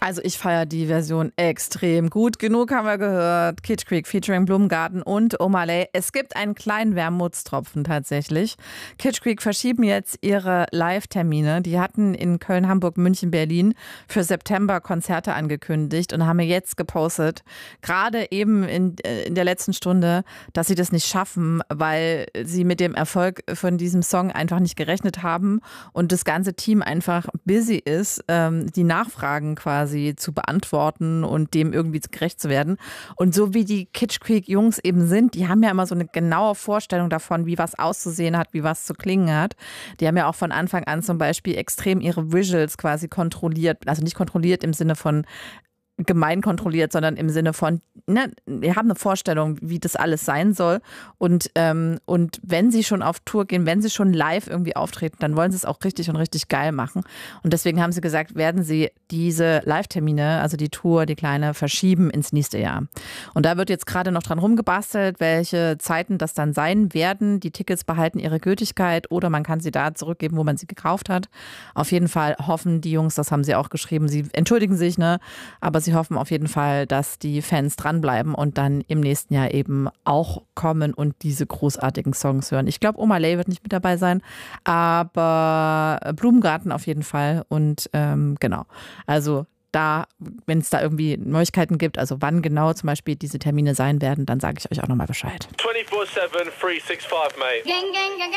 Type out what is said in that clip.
Also ich feiere die Version extrem. Gut genug haben wir gehört. Kitsch Creek featuring Blumengarten und Omalay. Es gibt einen kleinen Wermutstropfen tatsächlich. Kitsch Creek verschieben jetzt ihre Live-Termine. Die hatten in Köln, Hamburg, München, Berlin für September Konzerte angekündigt und haben mir jetzt gepostet, gerade eben in der letzten Stunde, dass sie das nicht schaffen, weil sie mit dem Erfolg von diesem Song einfach nicht gerechnet haben und das ganze Team einfach busy ist, die Nachfragen quasi zu beantworten und dem irgendwie gerecht zu werden. Und so wie die Kitsch Creek Jungs eben sind, die haben ja immer so eine genaue Vorstellung davon, wie was auszusehen hat, wie was zu klingen hat. Die haben ja auch von Anfang an zum Beispiel extrem ihre Visuals quasi kontrolliert. Also nicht kontrolliert im Sinne von gemein kontrolliert, sondern im Sinne von, wir haben eine Vorstellung, wie das alles sein soll. Und wenn sie schon auf Tour gehen, wenn sie schon live irgendwie auftreten, dann wollen sie es auch richtig und richtig geil machen. Und deswegen haben sie gesagt, werden sie diese Live-Termine, also die Tour, die kleine, verschieben ins nächste Jahr. Und da wird jetzt gerade noch dran rumgebastelt, welche Zeiten das dann sein werden. Die Tickets behalten ihre Gültigkeit oder man kann sie da zurückgeben, wo man sie gekauft hat. Auf jeden Fall hoffen die Jungs, das haben sie auch geschrieben, sie entschuldigen sich, aber sie hoffen auf jeden Fall, dass die Fans dranbleiben und dann im nächsten Jahr eben auch kommen und diese großartigen Songs hören. Ich glaube, Omalay wird nicht mit dabei sein, aber Blumengarten auf jeden Fall. Und genau, also da, wenn es da irgendwie Neuigkeiten gibt, also wann genau zum Beispiel diese Termine sein werden, dann sage ich euch auch nochmal Bescheid. 24/7, 365, mate. Gang, gang, gang.